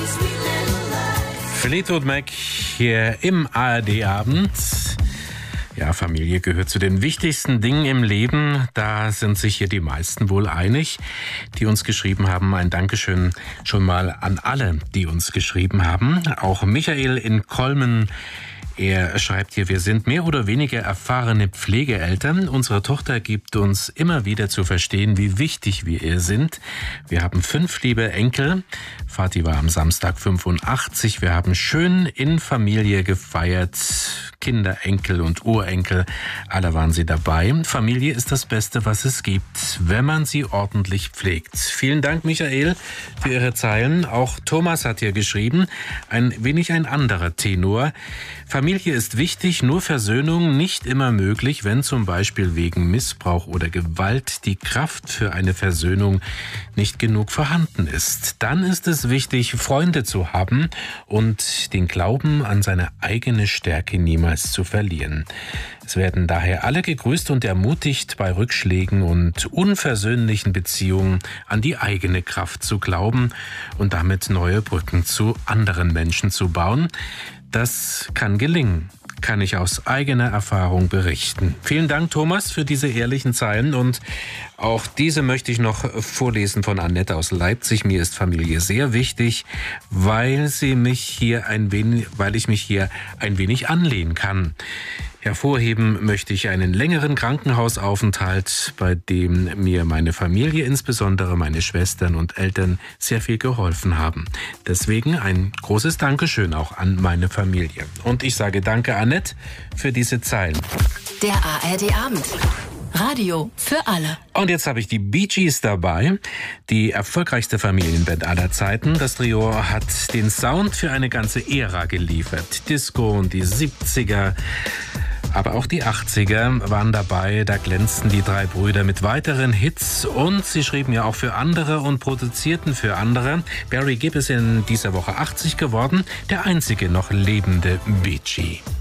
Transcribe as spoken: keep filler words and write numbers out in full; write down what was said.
Fleetwood Mac hier im A R D-Abend. Ja, Familie gehört zu den wichtigsten Dingen im Leben. Da sind sich hier die meisten wohl einig, die uns geschrieben haben. Ein Dankeschön schon mal an alle, die uns geschrieben haben. Auch Michael in Kolmen. Er schreibt hier, wir sind mehr oder weniger erfahrene Pflegeeltern. Unsere Tochter gibt uns immer wieder zu verstehen, wie wichtig wir ihr sind. Wir haben fünf liebe Enkel. Vati war am Samstag fünfundachtzig. Wir haben schön in Familie gefeiert. Kinder, Enkel und Urenkel, alle waren sie dabei. Familie ist das Beste, was es gibt, wenn man sie ordentlich pflegt. Vielen Dank, Michael, für Ihre Zeilen. Auch Thomas hat hier geschrieben, ein wenig ein anderer Tenor. Familie ist wichtig, nur Versöhnung nicht immer möglich, wenn zum Beispiel wegen Missbrauch oder Gewalt die Kraft für eine Versöhnung nicht genug vorhanden ist. Dann ist es wichtig, Freunde zu haben und den Glauben an seine eigene Stärke niemals zu verlieren. Es werden daher alle gegrüßt und ermutigt, bei Rückschlägen und unversöhnlichen Beziehungen an die eigene Kraft zu glauben und damit neue Brücken zu anderen Menschen zu bauen. Das kann gelingen, kann ich aus eigener Erfahrung berichten. Vielen Dank, Thomas, für diese ehrlichen Zeilen. Und auch diese möchte ich noch vorlesen von Annette aus Leipzig. Mir ist Familie sehr wichtig, weil sie mich hier ein wenig, weil ich mich hier ein wenig anlehnen kann. Hervorheben möchte ich einen längeren Krankenhausaufenthalt, bei dem mir meine Familie, insbesondere meine Schwestern und Eltern, sehr viel geholfen haben. Deswegen ein großes Dankeschön auch an meine Familie. Und ich sage danke, Annette, für diese Zeilen. Der A R D-Abend. Radio für alle. Und jetzt habe ich die Bee Gees dabei, die erfolgreichste Familienband aller Zeiten. Das Trio hat den Sound für eine ganze Ära geliefert. Disco und die siebziger, aber auch die achtziger waren dabei. Da glänzten die drei Brüder mit weiteren Hits und sie schrieben ja auch für andere und produzierten für andere. Barry Gibb ist in dieser Woche achtzig geworden, der einzige noch lebende Bee Gee.